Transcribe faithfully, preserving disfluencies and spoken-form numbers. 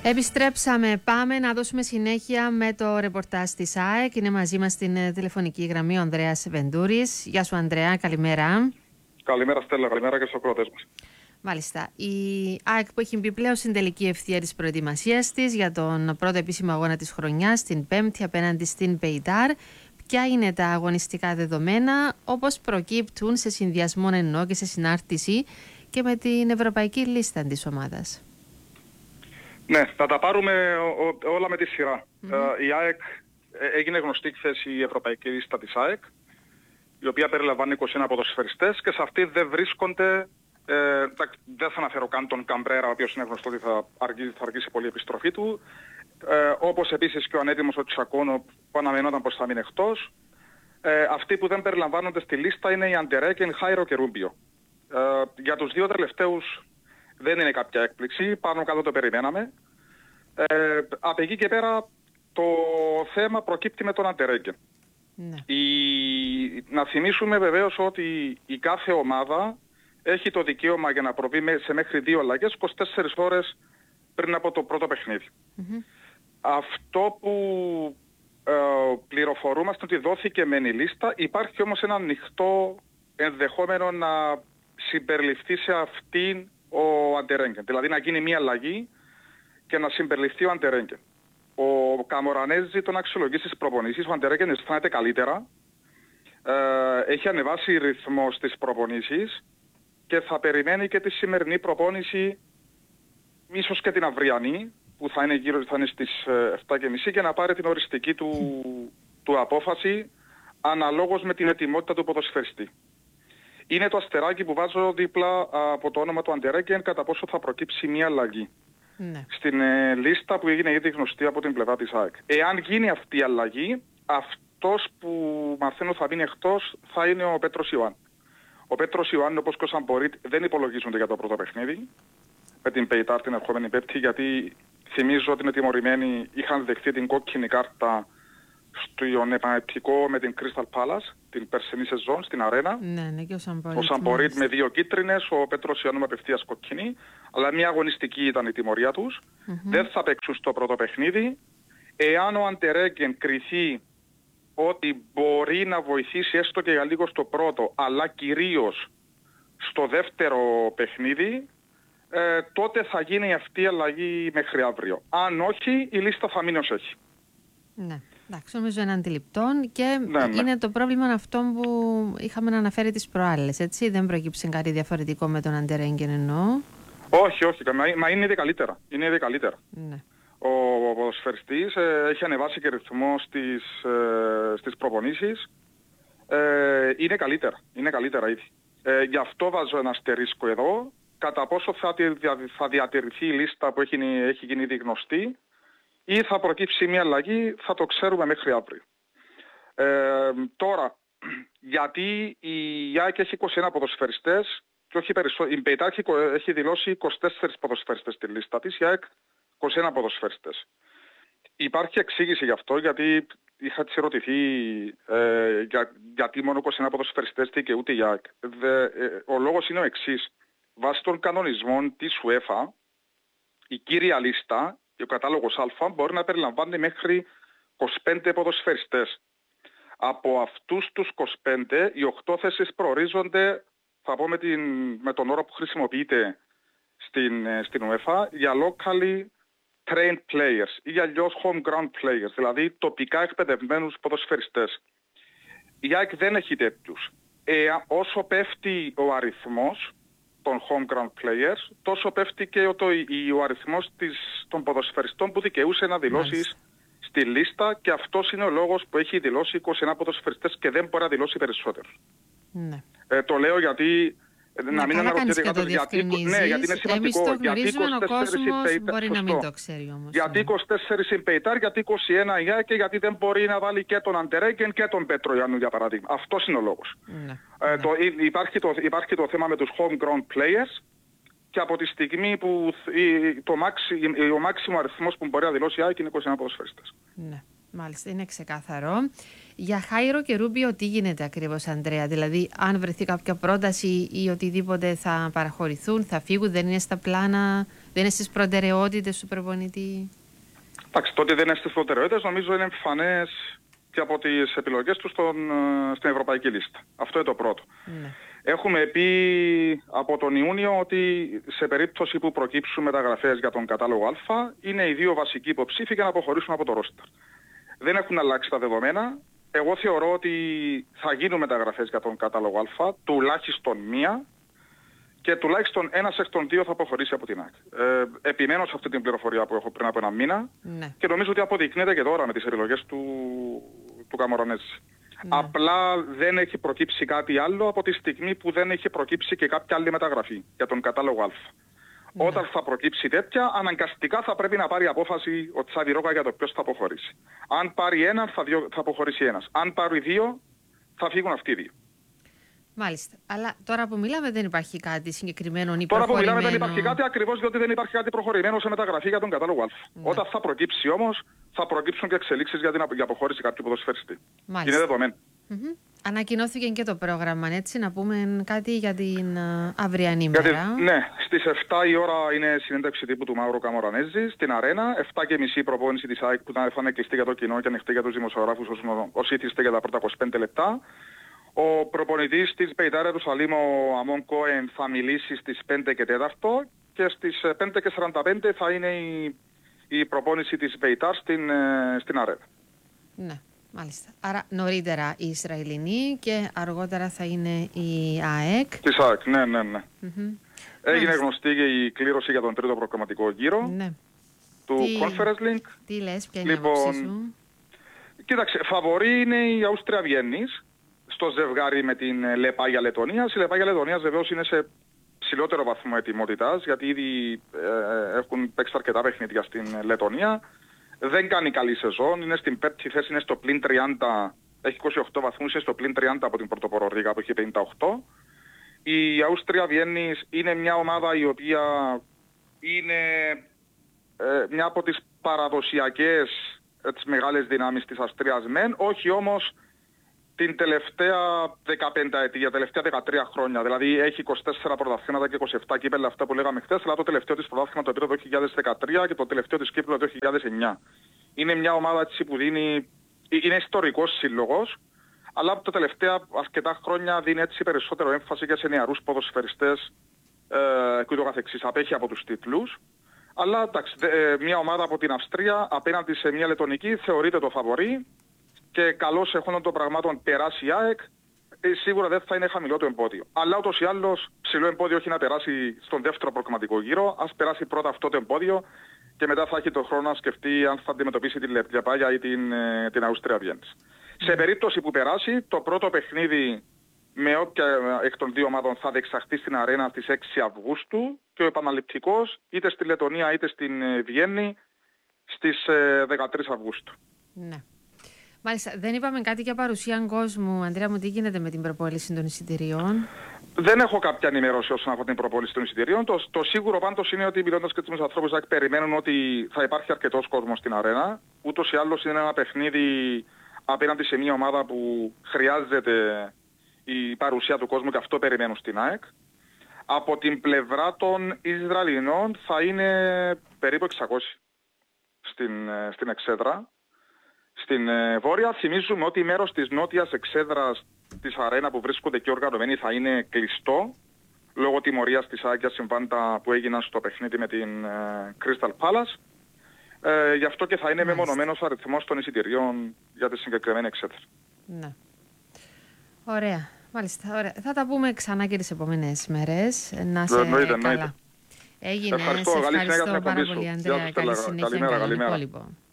Επιστρέψαμε. Πάμε να δώσουμε συνέχεια με το ρεπορτάζ της ΑΕΚ. Είναι μαζί μας στην τηλεφωνική γραμμή ο Ανδρέας Βεντούρης. Γεια σου, Ανδρέα. Καλημέρα. Καλημέρα, Στέλλα. Καλημέρα και στους ακροατές μας. Μάλιστα. Η ΑΕΚ που έχει μπει πλέον στην τελική ευθεία της προετοιμασίας της για τον πρώτο επίσημο αγώνα της χρονιάς, την Πέμπτη απέναντι στην Πεϊτάρ. Ποια είναι τα αγωνιστικά δεδομένα, όπως προκύπτουν σε συνδυασμό ενώ και σε συνάρτηση και με την ευρωπαϊκή λίστα της ομάδας? Ναι, θα τα πάρουμε ό, όλα με τη σειρά. Mm-hmm. Η ΑΕΚ έγινε γνωστή χθες η ευρωπαϊκή λίστα της ΑΕΚ, η οποία περιλαμβάνει είκοσι ένα ποδοσφαιριστές και σε αυτή δεν βρίσκονται, ε, δεν θα αναφέρω καν τον Καμπρέρα, ο οποίος είναι γνωστό ότι θα αργήσει, θα αργήσει πολύ η επιστροφή του, ε, όπως επίσης και ο ανέτοιμος ο Τσακόνο που αναμενόταν πως θα μείνει εκτός. Ε, αυτοί που δεν περιλαμβάνονται στη λίστα είναι οι Αντερέκεν, Χάιρο και Ρούμπιο. Ε, για τους δύο τελευταίους δεν είναι κάποια έκπληξη, πάνω κάτω το περιμέναμε. Ε, από εκεί και πέρα το θέμα προκύπτει με τον Αντερέκεν. Ναι. Η... Να θυμίσουμε βεβαίως ότι η κάθε ομάδα έχει το δικαίωμα για να προβεί σε μέχρι δύο αλλαγές είκοσι τέσσερις ώρες πριν από το πρώτο παιχνίδι. Mm-hmm. Αυτό που ε, πληροφορούμαστε ότι δόθηκε μεν η λίστα, υπάρχει όμως ένα ανοιχτό ενδεχόμενο να συμπεριληφθεί σε αυτήν ο Αντερέγκεν. Δηλαδή να γίνει μια αλλαγή και να συμπεριληφθεί ο Αντερέγκεν. Ο Καμορανέζη τον αξιολογεί στις προπονήσεις, ο Αντερέγκεν αισθάνεται καλύτερα, ε, έχει ανεβάσει ρυθμό στις προπονήσεις και θα περιμένει και τη σημερινή προπόνηση, ίσως και την αυριανή, που θα είναι γύρω θα είναι στις επτά και μισή, και να πάρει την οριστική του, του απόφαση αναλόγως με την ετοιμότητα του ποδοσφαιριστή. Είναι το αστεράκι που βάζω δίπλα από το όνομα του Αντερέκεν κατά πόσο θα προκύψει μια αλλαγή. Ναι. Στην ε, λίστα που έγινε ήδη γνωστή από την πλευρά της ΑΕΚ. Εάν γίνει αυτή η αλλαγή, αυτός που μαθαίνω θα μείνει εκτός θα είναι ο Πέτρος Ιωάννη. Ο Πέτρος Ιωάννη, όπως και ο Σαμπορίτ, δεν υπολογίζονται για το πρώτο παιχνίδι με την Πεϊτάρ την ερχόμενη Πέμπτη, γιατί θυμίζω ότι είναι τιμωρημένοι, είχαν δεχθεί την κόκκινη κάρτα στον επανεπτικό με την Crystal Palace την περσινή σεζόν στην αρένα. Ναι, ναι, και ο Σαμπορίτ. Ο Σαμπορίτ με δύο κίτρινες, ο Πέτρος Ιωάννου με απευθείας κόκκινη, αλλά μια αγωνιστική ήταν η τιμωρία τους. Mm-hmm. Δεν θα παίξουν στο πρώτο παιχνίδι. Εάν ο Αντερέκεν κριθεί ότι μπορεί να βοηθήσει έστω και για λίγο στο πρώτο, αλλά κυρίως στο δεύτερο παιχνίδι, ε, τότε θα γίνει αυτή η αλλαγή μέχρι αύριο. Αν όχι, η λίστα θα μείνει ως έχει. Ναι. Εντάξει, νομίζω είναι αντιληπτόν και ναι, ναι. είναι το πρόβλημα αυτό που είχαμε να αναφέρει τις προάλλες, έτσι. Δεν προκύψει κάτι διαφορετικό με τον Αντερέγκεν εννοώ. Όχι, όχι, μα, μα είναι ήδη καλύτερα. Είναι ήδη καλύτερα. Ναι. Ο, ο ποδοσφαιριστής ε, έχει ανεβάσει και ρυθμό στις, ε, στις προπονήσεις. Ε, είναι καλύτερα. Είναι καλύτερα ήδη. Ε, γι' αυτό βάζω ένα αστερίσκο εδώ. Κατά πόσο θα, θα διατηρηθεί η λίστα που έχει, έχει γίνει ήδη γνωστή ή θα προκύψει μια αλλαγή, θα το ξέρουμε μέχρι αύριο. Ε, τώρα, γιατί η ΑΕΚ έχει είκοσι ένα ποδοσφαιριστές και όχι περισσότερο. Η Πεϊτάρ έχει, έχει δηλώσει είκοσι τέσσερις ποδοσφαιριστές στη λίστα της, η ΑΕΚ είκοσι ένα ποδοσφαιριστές. Υπάρχει εξήγηση γι' αυτό, γιατί είχα της ερωτηθεί ε, για, γιατί μόνο είκοσι ένα ποδοσφαιριστές δικαιούται η ΑΕΚ. Δε, ε, ο λόγος είναι ο εξής. Βάσει των κανονισμών της UEFA, η κύρια λίστα, ο κατάλογος Α, μπορεί να περιλαμβάνει μέχρι είκοσι πέντε ποδοσφαιριστές. Από αυτούς τους είκοσι πέντε, οι οκτώ θέσεις προορίζονται, θα πω με, την, με τον όρο που χρησιμοποιείται στην, στην UEFA, για locally trained players ή για αλλιώς home ground players, δηλαδή τοπικά εκπαιδευμένους ποδοσφαιριστές. Η ΑΕΚ δεν έχει τέτοιους. Ε, όσο πέφτει ο αριθμός των home ground players, τόσο πέφτει και ο, το, ο αριθμός της, των ποδοσφαιριστών που δικαιούσε να δηλώσεις στη λίστα, και αυτός είναι ο λόγος που έχει δηλώσει είκοσι ένα ποδοσφαιριστές και δεν μπορεί να δηλώσει περισσότερους. Ναι. Ε, το λέω γιατί ναι, να μην αναρωτιέται γιατί, ναι, γιατί είναι σημαντικό. Εμείς το γνωρίζουμε, ο κόσμος Πεϊτάρ, μπορεί σωστό. να μην το ξέρει όμως. Γιατί είκοσι τέσσερις η Πεϊτάρ, γιατί είκοσι ένα η ΑΕΚ και γιατί δεν μπορεί να βάλει και τον Αντερέγκεν και τον Πέτρο Ιωάννου, για παράδειγμα. Αυτός είναι ο λόγος. Ναι, ε, ναι. Το, υπάρχει, το, υπάρχει το θέμα με τους homegrown players, και από τη στιγμή που το μάξι, ο μάξιμο αριθμός που μπορεί να δηλώσει η ΑΕΚ είναι είκοσι ένα ποδοσφαιριστές. Ναι. Μάλιστα, είναι ξεκάθαρο. Για Χάιρο και Ρούμπιο, τι γίνεται ακριβώς, Ανδρέα? Δηλαδή, αν βρεθεί κάποια πρόταση ή οτιδήποτε, θα παραχωρηθούν, θα φύγουν, δεν είναι στα πλάνα Δεν είναι στις προτεραιότητες του προπονητή? Εντάξει, το ότι δεν είναι στις προτεραιότητες νομίζω είναι εμφανές και από τις επιλογές του στον, στην ευρωπαϊκή λίστα. Αυτό είναι το πρώτο. Ναι. Έχουμε πει από τον Ιούνιο ότι σε περίπτωση που προκύψουν μεταγραφές για τον κατάλογο Α, είναι οι δύο βασικοί υποψήφοι για να αποχωρήσουν από το ρόστερ. Δεν έχουν αλλάξει τα δεδομένα. Εγώ θεωρώ ότι θα γίνουν μεταγραφές για τον κατάλογο Α, τουλάχιστον μία, και τουλάχιστον ένας εκ των δύο θα αποχωρήσει από την ΑΕΚ. Ε, επιμένω σε αυτή την πληροφορία που έχω πριν από ένα μήνα, ναι. και νομίζω ότι αποδεικνύεται και τώρα με τις επιλογές του, του Καμορανέζη. Ναι. Απλά δεν έχει προκύψει κάτι άλλο από τη στιγμή που δεν έχει προκύψει και κάποια άλλη μεταγραφή για τον κατάλογο Α. Ναι. Όταν θα προκύψει τέτοια, αναγκαστικά θα πρέπει να πάρει απόφαση ο Τσάβη Ρόκα για το ποιος θα αποχωρήσει. Αν πάρει έναν, θα, διο, θα αποχωρήσει ένας. Αν πάρει δύο, θα φύγουν αυτοί οι δύο. Μάλιστα. Αλλά τώρα που μιλάμε δεν υπάρχει κάτι συγκεκριμένο ή τώρα προχωρημένο. Τώρα που μιλάμε δεν υπάρχει κάτι ακριβώς διότι δεν υπάρχει κάτι προχωρημένο σε μεταγραφή για τον κατάλογο Α. Ναι. Όταν θα προκύψει όμως, θα προκύψουν και εξελίξεις για την για αποχώρηση κάποιου ποδοσφαιριστή. Μάλιστα. Είναι δεδομένο. Mm-hmm. Ανακοινώθηκε και το πρόγραμμα, έτσι, να πούμε κάτι για την uh, αυριανή μέρα. Γιατί, ναι, στις εφτά η ώρα είναι συνέντευξη τύπου του Μαύρου Καμορανέζη στην Αρένα. εφτά και μισή προπόνηση της ΑΕΚ που θα είναι κλειστή για το κοινό και ανοιχτή για τους δημοσιογράφους όσοι ήθιστε για τα πρώτα είκοσι πέντε λεπτά. Ο προπονητής της Πεϊτάρ Ιερουσαλήμ, ο Αμόν Κόεν, θα μιλήσει στις πέντε και τέσσερα και στις πέντε και σαράντα πέντε θα είναι η, η προπόνηση της Πεϊτάρ στην, στην Αρένα. Ναι, μάλιστα. Άρα νωρίτερα η Ισραηλινή και αργότερα θα είναι η ΑΕΚ. Της ΑΕΚ, ναι, ναι, ναι. Mm-hmm. Έγινε μάλιστα γνωστή και η κλήρωση για τον τρίτο προγραμματικό γύρο, ναι, του τι, Conference Link. Τι λες, ποια είναι λοιπόν, η άποψή σου? Κοίταξε, φαβορή είναι η Αυστρία Βιέννης στο ζευγάρι με την Λεπάγια Λετωνίας. Η Λεπάγια Λετωνίας βεβαίως είναι σε ψηλότερο βαθμό ετοιμότητας, γιατί ήδη ε, έχουν παίξει αρκετά παιχνίδια στην Λετωνία. Δεν κάνει καλή σεζόν, είναι στην πέμπτη θέση, είναι στο πλην τριάντα, έχει είκοσι οκτώ βαθμούς, είναι στο πλην τριάντα από την Πρωτοπόρο Ρίγα που έχει πενήντα οκτώ. Η Αυστρία Βιέννης είναι μια ομάδα η οποία είναι ε, μια από τις παραδοσιακές ε, τις μεγάλες δυνάμεις της Αυστρίας μεν, όχι όμως την τελευταία δεκαπέντε ετία, τελευταία δεκατρία χρόνια. Δηλαδή έχει είκοσι τέσσερα πρωταθλήματα και είκοσι επτά κύπελλα, αυτά που λέγαμε χθες, αλλά το τελευταίο της πρωτάθλημα το πήρε το δύο χιλιάδες δεκατρία και το τελευταίο της κύπελλο το δύο χιλιάδες εννιά. Είναι μια ομάδα έτσι που δίνει, είναι ιστορικός σύλλογος, αλλά από τα τελευταία αρκετά χρόνια δίνει έτσι περισσότερο έμφαση και σε νεαρούς ποδοσφαιριστές ε, και ούτω καθεξής. Απέχει από τους τίτλους. Αλλά εντάξει, ε, μια ομάδα από την Αυστρία απέναντι σε μια Λετωνική θεωρείται το φαβορί. Και καλώς έχοντας των πραγμάτων περάσει η ΑΕΚ, σίγουρα δεν θα είναι χαμηλό το εμπόδιο. Αλλά ούτως ή άλλως ψηλό εμπόδιο έχει να περάσει στον δεύτερο προκριματικό γύρο. Ας περάσει πρώτα αυτό το εμπόδιο και μετά θα έχει τον χρόνο να σκεφτεί αν θα αντιμετωπίσει την Λεπάγια ή την, την Αυστρία Βιέννης. Mm. Σε περίπτωση που περάσει, το πρώτο παιχνίδι με όποια εκ των δύο ομάδων θα διεξαχθεί στην Αρένα στις έξι Αυγούστου και ο επαναληπτικός είτε στη Λετωνία είτε στην Βιέννη στις δεκατρείς Αυγούστου. Ναι. Μάλιστα, δεν είπαμε κάτι για παρουσία κόσμου. Αντρέα μου, τι γίνεται με την προπόληση των εισιτηρίων? Δεν έχω κάποια ενημέρωση όσον αφορά την προπόληση των εισιτηρίων. Το, το σίγουρο πάντως είναι ότι μιλώντας και τους ανθρώπους που περιμένουν ότι θα υπάρχει αρκετός κόσμος στην αρένα. Ούτως ή άλλως είναι ένα παιχνίδι απέναντι σε μια ομάδα που χρειάζεται η παρουσία του κόσμου και αυτό περιμένουν στην ΑΕΚ. Από την πλευρά των Ισραηλινών θα είναι περίπου εξακόσιοι στην, στην εξέδρα. Στην ε, Βόρεια θυμίζουμε ότι μέρος της νότιας εξέδρας της αρένα που βρίσκονται και οργανωμένοι θα είναι κλειστό λόγω τιμωρίας της Άγιας συμβάντα που έγιναν στο παιχνίδι με την ε, Crystal Palace. Ε, γι' αυτό και θα είναι Μάλιστα. μεμονωμένος αριθμός των εισιτηρίων για τη συγκεκριμένη εξέδρα. Ναι. Ωραία. Μάλιστα. Ωραία. Θα τα πούμε ξανά και τις επόμενες μέρες. Να σε εννοείται, καλά. Εννοείται. Έγινε. Ευχαριστώ. Σε ευχαριστώ πάρα πολύ, Ανδρέα. Καλή συνέχεια. Καλημέρα, καλημέρα. Λοιπόν.